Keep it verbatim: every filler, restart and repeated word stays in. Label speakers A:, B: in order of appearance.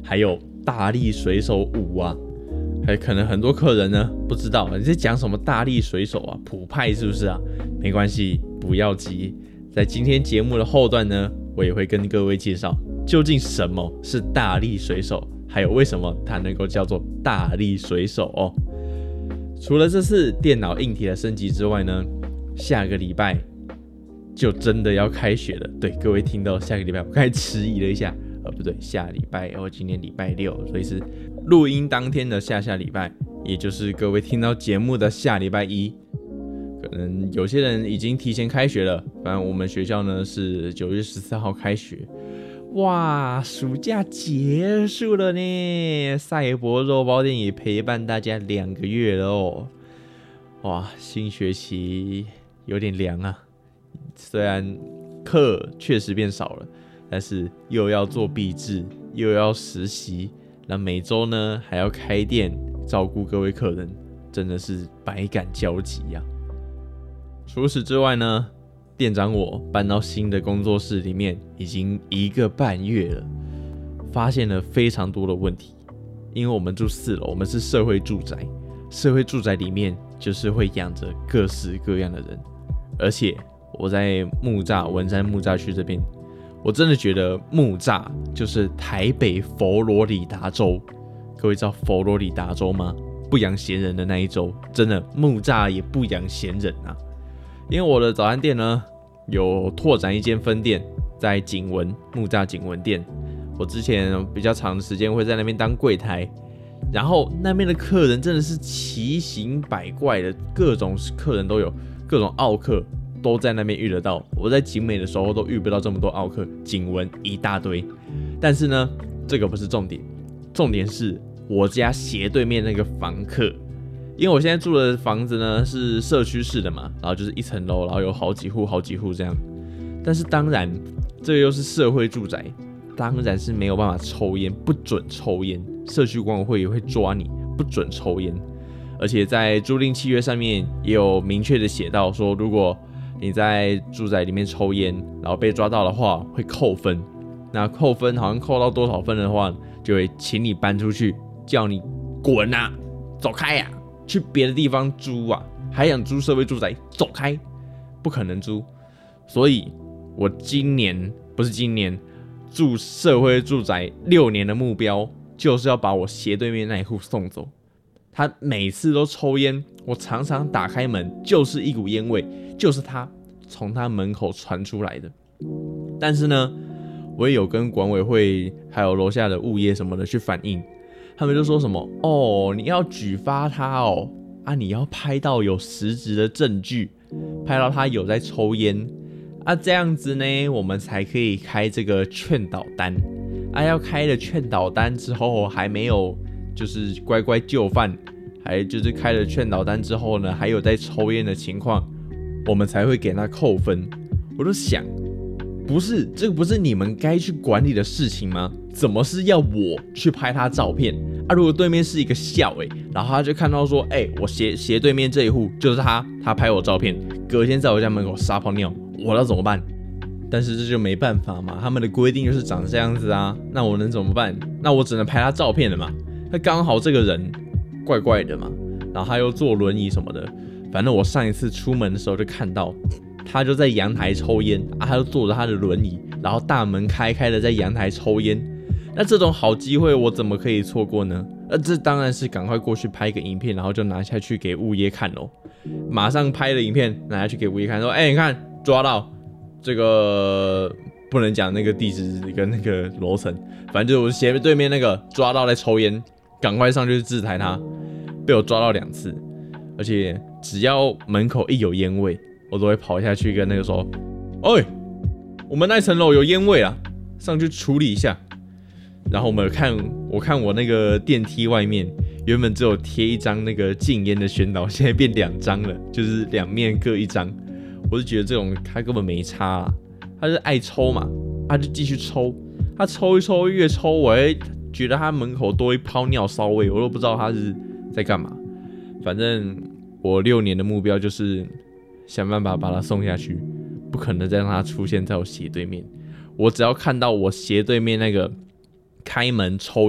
A: 还有大力水手五啊。还可能很多客人呢不知道你在讲什么大力水手啊，普派是不是啊？没关系，不要急，在今天节目的后段呢，我也会跟各位介绍究竟什么是大力水手，还有为什么它能够叫做大力水手哦。除了这次电脑硬体的升级之外呢，下个礼拜就真的要开学了。对，各位听到下个礼拜，我刚才迟疑了一下，呃，不对，下礼拜哦，今天礼拜六，所以是录音当天的下下礼拜，也就是各位听到节目的下礼拜一。可能有些人已经提前开学了，反正我们学校呢是九月十四号开学。哇，暑假结束了呢，赛博肉包店也陪伴大家两个月了哦。哇，新学期有点凉啊，虽然课确实变少了，但是又要做毕制，又要实习，那每周呢还要开店照顾各位客人，真的是百感交集呀、啊。除此之外呢，店长我搬到新的工作室里面已经一个半月了，发现了非常多的问题。因为我们住四楼，我们是社会住宅，社会住宅里面就是会养着各式各样的人，而且我在木栅文山木栅区这边，我真的觉得木栅就是台北佛罗里达州。各位知道佛罗里达州吗？不养闲人的那一州，真的木栅也不养闲人啊。因为我的早餐店呢有拓展一间分店在景文木栅景文店，我之前比较长的时间会在那边当柜台，然后那边的客人真的是奇形百怪的，各种客人都有，各种奥客都在那边遇得到。我在景美的时候都遇不到这么多奥客，景文一大堆。但是呢，这个不是重点，重点是我家斜对面那个房客。因为我现在住的房子呢是社区式的嘛，然后就是一层楼，然后有好几户好几户这样。但是当然，这个又是社会住宅，当然是没有办法抽烟，不准抽烟。社区管委会也会抓你，不准抽烟。而且在租赁契约上面也有明确的写到说，如果你在住宅里面抽烟，然后被抓到的话会扣分。那扣分好像扣到多少分的话，就会请你搬出去，叫你滚啊，走开啊。去别的地方租啊，还想租社会住宅，走开，不可能租。所以我今年不是今年住社会住宅六年的目标，就是要把我斜对面那一户送走。他每次都抽烟，我常常打开门就是一股烟味，就是他从他门口传出来的。但是呢，我也有跟管委会还有楼下的物业什么的去反映。他们就说什么哦，你要举发他哦，啊，你要拍到有实质的证据，拍到他有在抽烟，啊，这样子呢，我们才可以开这个劝导单，啊，要开了劝导单之后还没有就是乖乖就范，还就是开了劝导单之后呢，还有在抽烟的情况，我们才会给他扣分。我就想，不是这个不是你们该去管理的事情吗？怎么是要我去拍他照片啊？如果对面是一个校欸，然后他就看到说，哎、欸，我斜斜对面这一户就是他，他拍我照片，隔天在我家门口撒泡尿，我要怎么办？但是这就没办法嘛，他们的规定就是长这样子啊，那我能怎么办？那我只能拍他照片了嘛。他刚好这个人怪怪的嘛，然后他又坐轮椅什么的，反正我上一次出门的时候就看到。他就在阳台抽烟啊，他就坐着他的轮椅，然后大门开开的在阳台抽烟。那这种好机会我怎么可以错过呢？那这当然是赶快过去拍个影片，然后就拿下去给物业看咯。马上拍了影片拿下去给物业看，说：“哎、欸，你看抓到这个，不能讲那个地址跟那个楼层，反正就是我斜对面那个抓到在抽烟，赶快上去制裁他。被我抓到两次，而且只要门口一有烟味。”我都会跑下去跟那个说：“哎，我们那层楼有烟味啊，上去处理一下。”然后我们看，我看我那个电梯外面原本只有贴一张那个禁烟的宣导，现在变两张了，就是两面各一张。我就觉得这种他根本没差啊，他是爱抽嘛，他就继续抽，他抽一抽越抽，我还觉得他门口多一泡尿骚味，我都不知道他是在干嘛。反正我六年的目标就是想办法把他送下去，不可能再让他出现在我斜对面。我只要看到我斜对面那个开门抽